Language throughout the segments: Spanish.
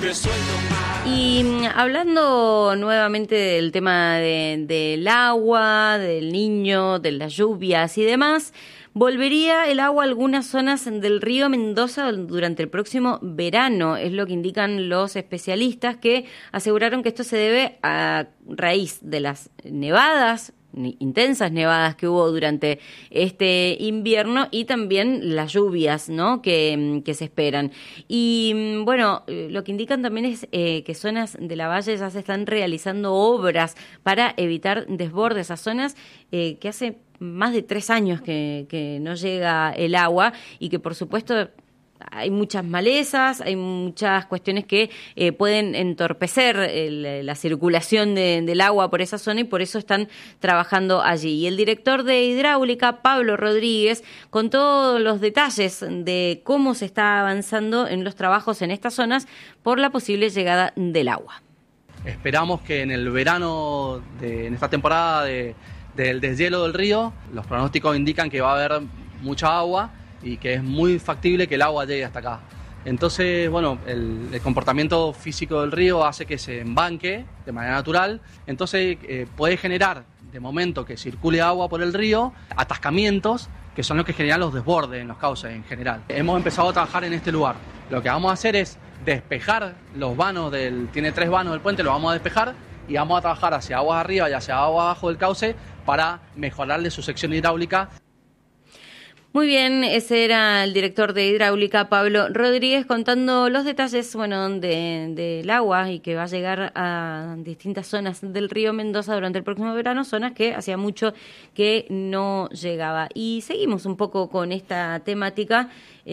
Y hablando nuevamente del tema del agua, del niño, de las lluvias y demás, volvería el agua a algunas zonas del río Mendoza durante el próximo verano, es lo que indican los especialistas, que aseguraron que esto se debe a raíz de las nevadas, intensas nevadas que hubo durante este invierno y también las lluvias, ¿no?, que se esperan. Y bueno, lo que indican también es que zonas de la valle ya se están realizando obras para evitar desbordes a zonas que hace más de 3 años que no llega el agua y que por supuesto hay muchas malezas, hay muchas cuestiones que pueden entorpecer la circulación del agua por esa zona y por eso están trabajando allí. Y el director de Hidráulica, Pablo Rodríguez, contó los detalles de cómo se está avanzando en los trabajos en estas zonas por la posible llegada del agua. Esperamos que en el verano, en esta temporada del deshielo del río, los pronósticos indican que va a haber mucha agua y que es muy factible que el agua llegue hasta acá. Entonces, bueno, el comportamiento físico del río hace que se embanque de manera natural, entonces puede generar, de momento que circule agua por el río, atascamientos, que son los que generan los desbordes en los cauces en general. Hemos empezado a trabajar en este lugar. Lo que vamos a hacer es despejar los vanos tiene 3 vanos del puente, los vamos a despejar y vamos a trabajar hacia aguas arriba y hacia aguas abajo del cauce para mejorarle su sección hidráulica. Muy bien, ese era el director de Hidráulica, Pablo Rodríguez, contando los detalles, bueno, del agua y que va a llegar a distintas zonas del río Mendoza durante el próximo verano, zonas que hacía mucho que no llegaba. Y seguimos un poco con esta temática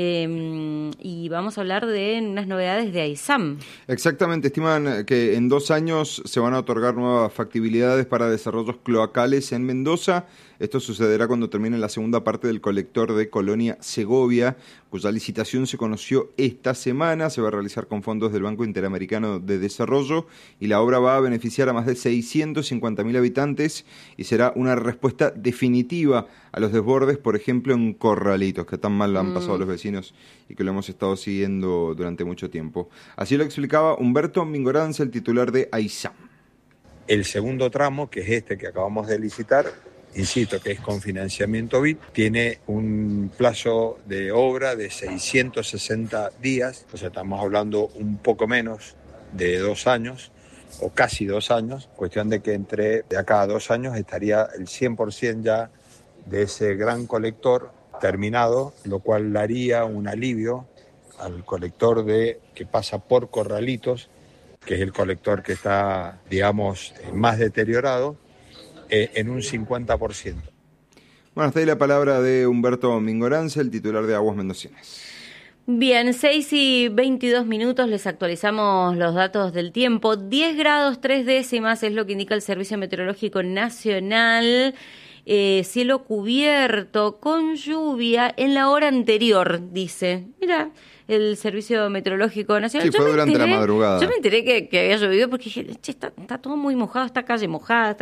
y vamos a hablar de unas novedades de AISAM. Exactamente, estiman que en 2 años se van a otorgar nuevas factibilidades para desarrollos cloacales en Mendoza. Esto sucederá cuando termine la segunda parte del colector de Colonia Segovia, cuya licitación se conoció esta semana. Se va a realizar con fondos del Banco Interamericano de Desarrollo y la obra va a beneficiar a más de 650.000 habitantes y será una respuesta definitiva a los desbordes, por ejemplo, en Corralitos, que tan mal han pasado los vecinos y que lo hemos estado siguiendo durante mucho tiempo. Así lo explicaba Humberto Mingoranza, el titular de AISAM. El segundo tramo, que es este que acabamos de licitar, insisto, que es con financiamiento BID, tiene un plazo de obra de 660 días, o sea, estamos hablando un poco menos de 2 años, o casi 2 años, cuestión de que entre de acá a 2 años estaría el 100% ya de ese gran colector terminado, lo cual daría un alivio al colector que pasa por Corralitos, que es el colector que está, digamos, más deteriorado, en un 50%. Bueno, hasta ahí la palabra de Humberto Mingoranza, el titular de Aguas Mendocinas. Bien, 6:22, les actualizamos los datos del tiempo. 10 grados 3 décimas es lo que indica el Servicio Meteorológico Nacional. Cielo cubierto con lluvia en la hora anterior, dice. Mira, el Servicio Meteorológico Nacional. Sí, fue durante la madrugada. Yo me enteré que había llovido porque dije, che, está todo muy mojado, esta calle mojada.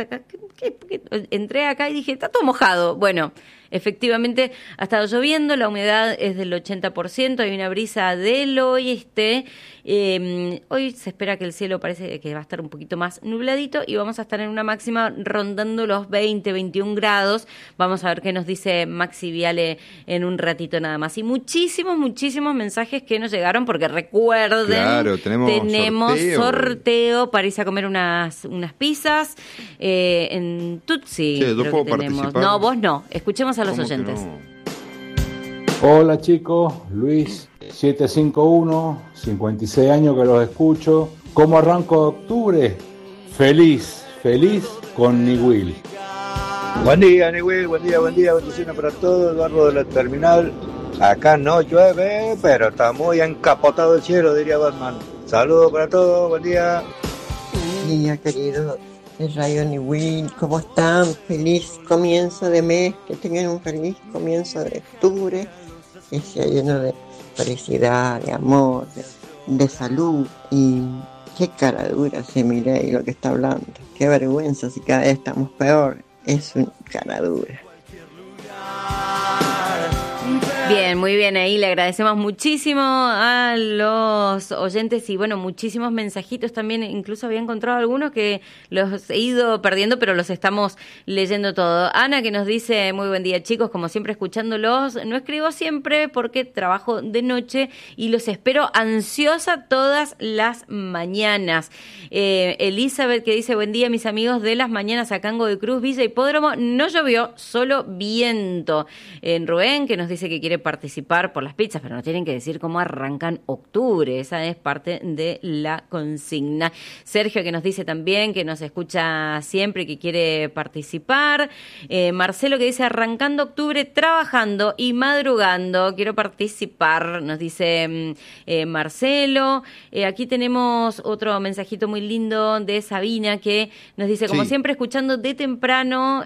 Entré acá y dije, está todo mojado. Bueno, efectivamente ha estado lloviendo, la humedad es del 80%, hay una brisa del oeste. Hoy se espera que el cielo parece que va a estar un poquito más nubladito y vamos a estar en una máxima rondando los 21 grados. Vamos a ver qué nos dice Maxi Viale en un ratito nada más. Y muchísimos mensajes que nos llegaron porque recuerden, claro, tenemos sorteo para irse a comer unas pizzas en Tutsi. Sí, yo puedo participar. No, vos no. Escuchemos a los oyentes. Hola chicos, Luis 751, 56 años que los escucho. ¿Cómo arranco octubre? Feliz con Niwil. Buen día Niwil, buen día, bendiciones para todos. Eduardo de la Terminal. Acá no llueve, pero está muy encapotado el cielo, diría Batman. Saludos para todos, buen día. Buen día, querido de Radio Niwil, ¿cómo están? Feliz comienzo de mes, que tengan un feliz comienzo de octubre, que sea lleno de felicidad, de amor, de salud. Y qué cara dura ese Milei lo que está hablando, qué vergüenza si cada vez estamos peor, es una cara dura. Bien, muy bien, ahí le agradecemos muchísimo a los oyentes y bueno, muchísimos mensajitos también, incluso había encontrado algunos que los he ido perdiendo, pero los estamos leyendo todo. Ana que nos dice, muy buen día chicos, como siempre escuchándolos, no escribo siempre porque trabajo de noche y los espero ansiosa todas las mañanas. Elizabeth que dice, buen día mis amigos de las mañanas acá en Godoy Cruz, Villa Hipódromo, no llovió, solo viento. Rubén que nos dice que quiere participar por las pizzas, pero nos tienen que decir cómo arrancan octubre, esa es parte de la consigna. Sergio que nos dice también que nos escucha siempre y que quiere participar. Marcelo que dice arrancando octubre, trabajando y madrugando, quiero participar, nos dice Marcelo. Aquí tenemos otro mensajito muy lindo de Sabina que nos dice, como siempre escuchando de temprano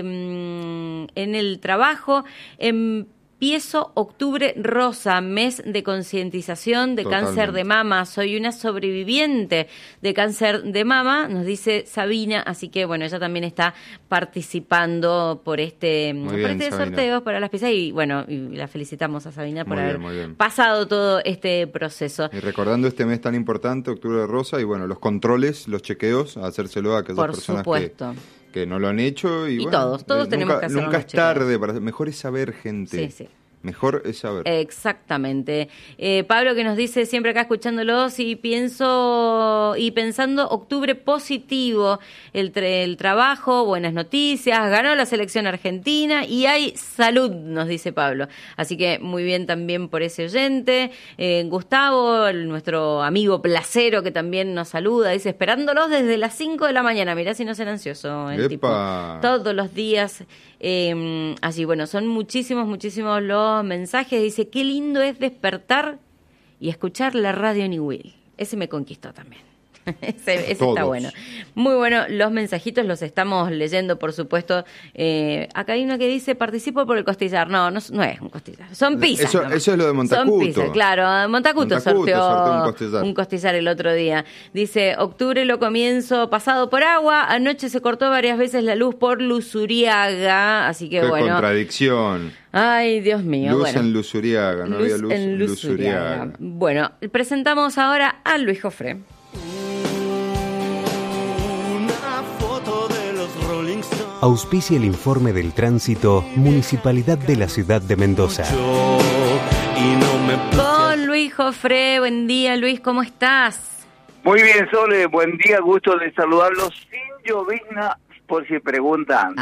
en el trabajo, empiezo octubre rosa, mes de concientización de cáncer de mama. Soy una sobreviviente de cáncer de mama, nos dice Sabina, así que bueno, ella también está participando por este sorteo para las pizzas y bueno, y la felicitamos a Sabina por haber pasado todo este proceso. Y recordando este mes tan importante, octubre rosa, y bueno, los controles, los chequeos, a hacérselo a aquellas personas que no lo han hecho y bueno, todos tenemos que hacerlo. Nunca es tarde, mejor es saber, gente. Sí. Mejor es saber. Exactamente. Pablo que nos dice siempre acá escuchándolos y pensando octubre positivo, el trabajo, buenas noticias, ganó la selección argentina y hay salud, nos dice Pablo. Así que muy bien también por ese oyente. Gustavo, nuestro amigo placero que también nos saluda, dice esperándolos desde las 5 de la mañana. Mirá si no será ansioso el tipo. Todos los días. Así, bueno, son muchísimos los mensajes. Dice, qué lindo es despertar y escuchar la radio New Will. Ese me conquistó también. Ese está bueno. Muy bueno, los mensajitos los estamos leyendo, por supuesto. Acá hay uno que dice, participo por el costillar. No es un costillar, son pizzas. Eso es lo de Montacuto. Son pizzas, claro. Montacuto sorteó un costillar el otro día. Dice, octubre lo comienzo pasado por agua, anoche se cortó varias veces la luz por Luzuriaga, así que bueno. Qué contradicción. Ay, Dios mío. Luz en Luzuriaga, no había luz en Luzuriaga. Bueno, presentamos ahora a Luis Jofré. Auspicia el informe del tránsito Municipalidad de la Ciudad de Mendoza. Con Luis Jofré, buen día Luis, ¿cómo estás? Muy bien, Sole, buen día, gusto de saludarlos sin llovizna, por si preguntan.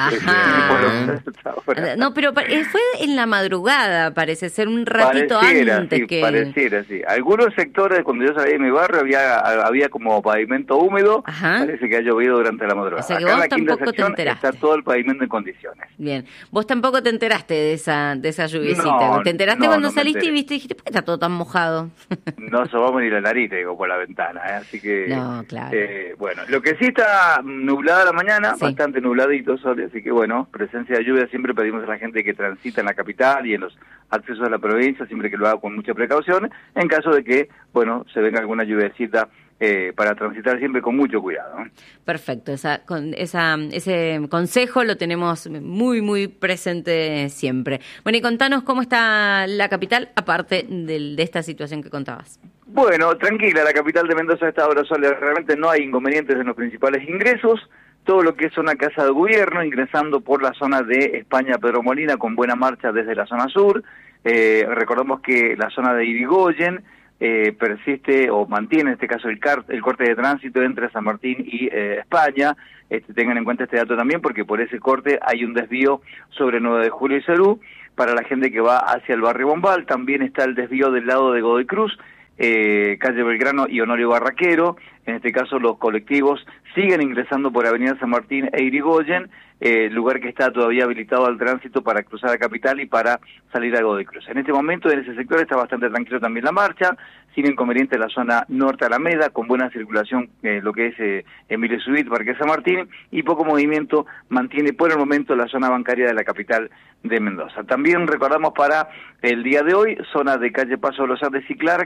No, pero fue en la madrugada, parece ser un ratito antes que... Pareciera, sí. Algunos sectores, cuando yo salí de mi barrio, había como pavimento húmedo. Ajá. Parece que ha llovido durante la madrugada. O sea que vos tampoco te enteraste. Está todo el pavimento en condiciones. Bien. Vos tampoco te enteraste de esa lluviecita. ¿Te enteraste cuando saliste y viste y dijiste, ¿por qué está todo tan mojado? No sobamos ni la nariz, te digo, por la ventana. Así que... No, claro. Bueno, lo que sí está nublada la mañana, bastante nubladito, Sol, así que bueno, presencia de lluvia, siempre pedimos a la gente que transita en la capital y en los accesos a la provincia, siempre que lo haga con mucha precaución, en caso de que, bueno, se venga alguna lluviacita para transitar siempre con mucho cuidado. Perfecto, ese consejo lo tenemos muy presente siempre. Bueno, y contanos cómo está la capital, aparte de esta situación que contabas. Bueno, tranquila, la capital de Mendoza a esta hora, Sol, realmente no hay inconvenientes en los principales ingresos. Todo lo que es zona Casa de Gobierno, ingresando por la zona de España Pedro Molina con buena marcha desde la zona sur. Recordamos que la zona de Irigoyen persiste o mantiene en este caso el corte de tránsito entre San Martín y España. Tengan en cuenta este dato también porque por ese corte hay un desvío sobre 9 de Julio y Cerú. Para la gente que va hacia el barrio Bombal también está el desvío del lado de Godoy Cruz, calle Belgrano y Honorio Barraquero. En este caso los colectivos siguen ingresando por Avenida San Martín e Irigoyen, lugar que está todavía habilitado al tránsito para cruzar la capital y para salir a Godoy Cruz. En este momento en ese sector está bastante tranquilo también la marcha, sin inconveniente la zona norte Alameda, con buena circulación lo que es Emilio Subit, Parque San Martín, y poco movimiento mantiene por el momento la zona bancaria de la capital de Mendoza. También recordamos para el día de hoy, zona de calle Paso de los Andes y Clark,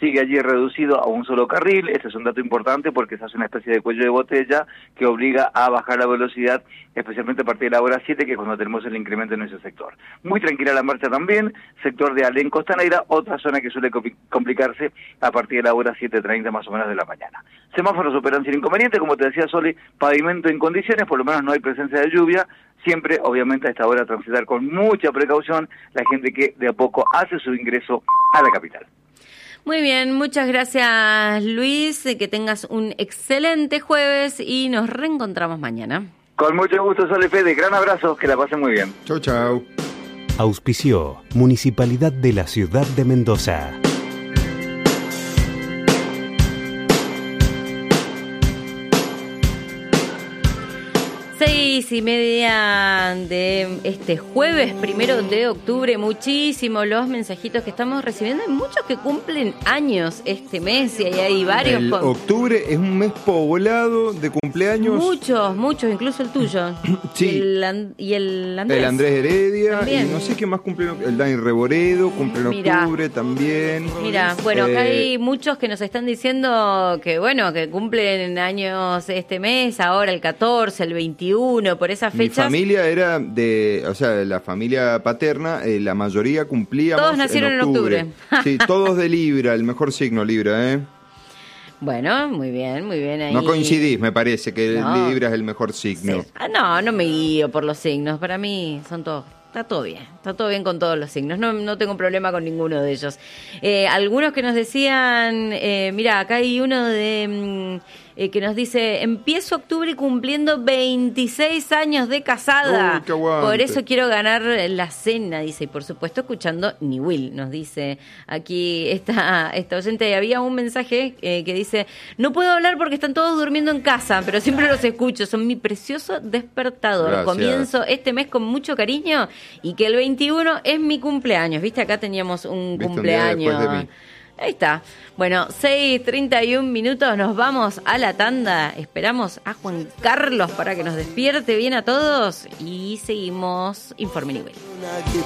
sigue allí reducido a un solo carril. Este es un dato importante porque se hace una especie de cuello de botella que obliga a bajar la velocidad, especialmente a partir de la hora 7, que es cuando tenemos el incremento en ese sector. Muy tranquila la marcha también, sector de Alén Costanera, otra zona que suele complicarse a partir de la hora 7:30 más o menos de la mañana. Semáforos operan sin inconveniente, como te decía Soli, pavimento en condiciones, por lo menos no hay presencia de lluvia. Siempre, obviamente, a esta hora transitar con mucha precaución la gente que de a poco hace su ingreso a la capital. Muy bien, muchas gracias Luis, que tengas un excelente jueves y nos reencontramos mañana. Con mucho gusto, Sol y Fede, gran abrazo, que la pasen muy bien. Chau, chau. Auspició Municipalidad de la Ciudad de Mendoza. 6:30 de este jueves 1 de octubre. Muchísimos los mensajitos que estamos recibiendo. Hay muchos que cumplen años este mes y hay varios. El octubre es un mes poblado de cumpleaños. Muchos, incluso el tuyo. Sí. Y el Andrés. El Andrés Heredia. También. Y no sé qué más cumple. El Dani Reboredo cumple en octubre también. Mira, bueno, acá hay muchos que nos están diciendo que, bueno, que cumplen años este mes, ahora el 14, el 21, por esas fechas. Mi familia era la familia paterna, la mayoría cumplíamos. Todos nacieron en octubre. Sí, todos de Libra, el mejor signo Libra, ¿eh? Bueno, muy bien ahí. No coincidís, me parece, que No. Libra es el mejor signo. Sí. No me guío por los signos, para mí son todos. Está todo bien con todos los signos, no tengo problema con ninguno de ellos. Algunos que nos decían, mira, acá hay uno de que nos dice, empiezo octubre cumpliendo 26 años de casada, Uy, qué aguante. por eso quiero ganar la cena, dice, y por supuesto escuchando Ni Will, nos dice aquí esta oyente. Había un mensaje que dice, no puedo hablar porque están todos durmiendo en casa, pero siempre los escucho, son mi precioso despertador. Gracias. Comienzo este mes con mucho cariño y que el 21 es mi cumpleaños. ¿Viste? Acá teníamos un ¿Viste? Un día cumpleaños. después de mí. Ahí está. Bueno, 6:31 minutos, nos vamos a la tanda. Esperamos a Juan Carlos para que nos despierte bien a todos y seguimos Informe Nivel.